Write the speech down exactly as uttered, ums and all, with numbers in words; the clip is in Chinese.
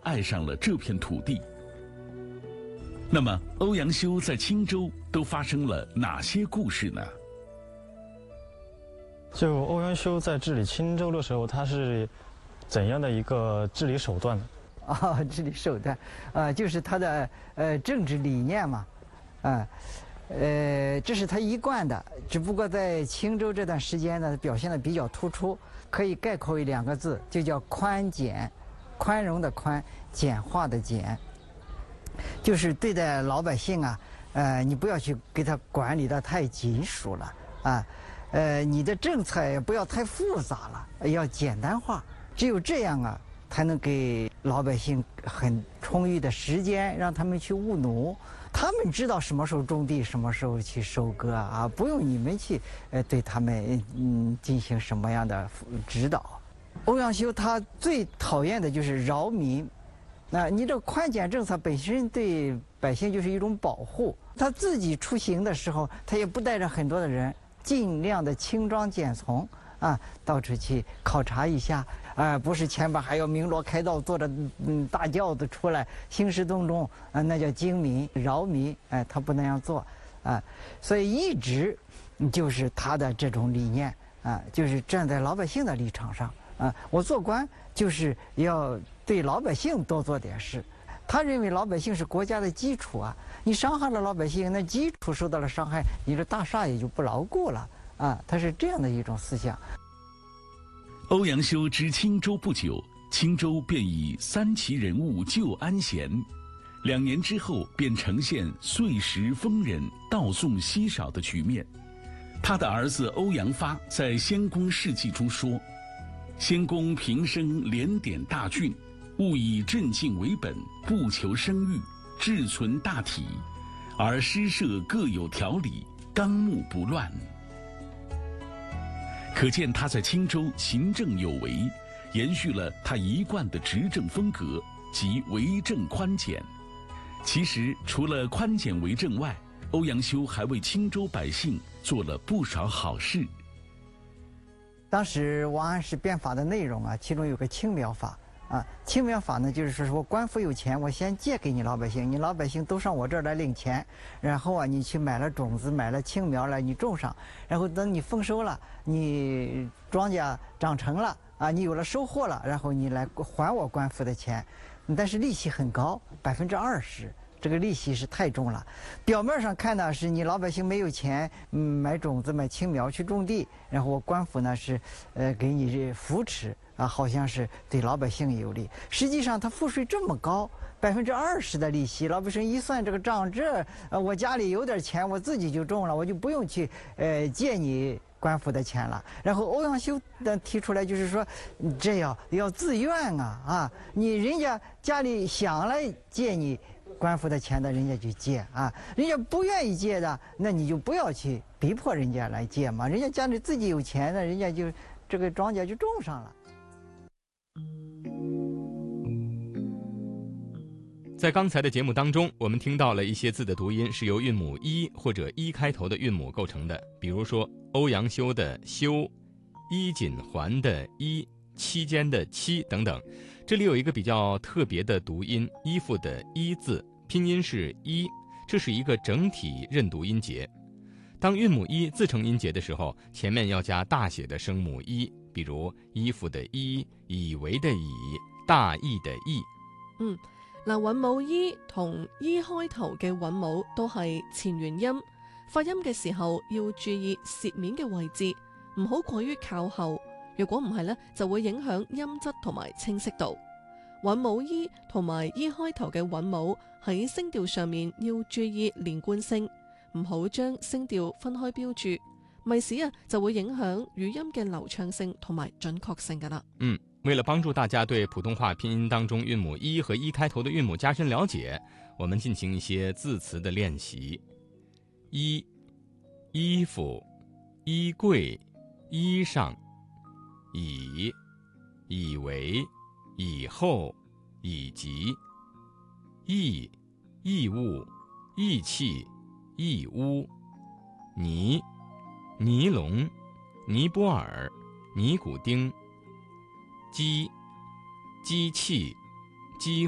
爱上了这片土地。那么，欧阳修在青州都发生了哪些故事呢？ 就欧阳修在治理青州的时候，他是怎样的一个治理手段呢？ 啊，治理手段，啊，就是他的呃政治理念嘛，啊，呃，这是他一贯的，只不过在青州这段时间呢，表现的比较突出，可以概括为两个字，就叫宽简，宽容的宽，简化的简。就是对待老百姓啊，呃，你不要去给他管理的太紧疏了啊，呃，你的政策也不要太复杂了，要简单化。只有这样啊，才能给老百姓很充裕的时间，让他们去务农。他们知道什么时候种地，什么时候去收割啊，不用你们去呃对他们嗯进行什么样的指导。欧阳修他最讨厌的就是扰民。那你这个宽简政策本身对百姓就是一种保护，他自己出行的时候，他也不带着很多的人，尽量的轻装简从啊，到处去考察一下，啊，不是前边还要鸣锣开道，坐着嗯大轿子出来兴师动众啊，那叫惊民扰民，哎，他不那样做啊，所以一直就是他的这种理念啊，就是站在老百姓的立场上啊，我做官就是要对老百姓多做点事。他认为老百姓是国家的基础啊，你伤害了老百姓，那基础受到了伤害，你的大厦也就不牢固了啊。他是这样的一种思想。 欧阳修知青州不久，青州便以三奇人物救安闲，两年之后便呈现岁时丰人盗宋稀少的局面。他的儿子欧阳发在《先公事迹》中说：“先公平生连典大郡，务以镇静为本，不求声誉，志存大体，而诗社各有条理，纲目不乱。”可见他在青州勤政有为，延续了他一贯的执政风格，即为政宽简。其实除了宽简为政外，欧阳修还为青州百姓做了不少好事。 当时王安石变法的内容啊，其中有个青苗法啊。青苗法呢，就是说官府有钱，我先借给你老百姓，你老百姓都上我这儿来领钱，然后啊，你去买了种子，买了青苗来，你种上，然后等你丰收了，你庄稼长成了啊，你有了收获了，然后你来还我官府的钱，但是利息很高，百分之二十。这个利息是太重了，表面上看呢是你老百姓没有钱，嗯，买种子买青苗去种地，然后我官府呢是，呃，给你这扶持啊，好像是对老百姓有利。实际上他赋税这么高，百分之二十的利息，老百姓一算这个账，这呃我家里有点钱，我自己就种了，我就不用去呃借你官府的钱了。然后欧阳修的提出来就是说，这要要自愿啊啊，你人家家里想来借你官府的钱的，人家就借啊，人家不愿意借的，那你就不要去逼迫人家来借嘛，人家家里自己有钱的，人家就这个庄稼就种上了。 在刚才的节目当中，我们听到了一些字的读音是由韵母一或者一开头的韵母构成的，比如说欧阳修的修、衣锦还的衣、期间的期等等。这里有一个比较特别的读音，衣服的衣字，拼音是一，这是一个整体认读音节。当韵母一自成音节的时候，前面要加大写的声母一，比如衣服的衣、以為的以、大義的義。 嗯，嗱，韻母依同依開頭嘅韻母都係前元音，發音嘅時候要注意舌面嘅位置，唔好過於靠後。如果唔係呢，就會影響音質同埋清晰度。韻母依同埋依開頭嘅韻母喺聲調上面要注意連貫性，唔好將聲調分開標注，咪使啊就會影響語音嘅流暢性同埋準確性噶啦。 嗯，為了幫助大家對普通話拼音當中韻母一和一開頭的韻母加深了解，我們進行一些字詞的練習。衣、衣服、衣櫃、衣裳。以、以為、以後、以及。義、義務、義氣、義烏。尼、尼龍、尼泊爾、尼古丁。機、機器、機